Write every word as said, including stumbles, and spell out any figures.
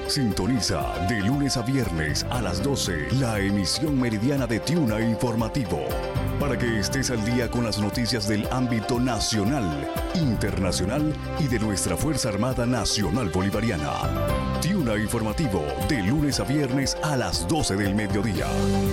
Sintoniza de lunes a viernes a las doce la emisión meridiana de Tiuna Informativo, para que estés al día con las noticias del ámbito nacional, internacional y de nuestra Fuerza Armada Nacional Bolivariana. Tiuna Informativo, de lunes a viernes a las doce del mediodía.